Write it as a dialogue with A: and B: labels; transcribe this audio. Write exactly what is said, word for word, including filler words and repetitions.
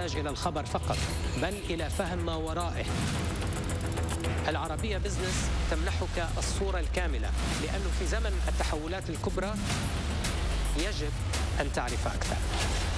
A: تحتاج إلى الخبر فقط، بل إلى فهم ما ورائه. العربية بزنس تمنحك الصورة الكاملة، لأنه في زمن التحولات الكبرى يجب أن تعرف أكثر.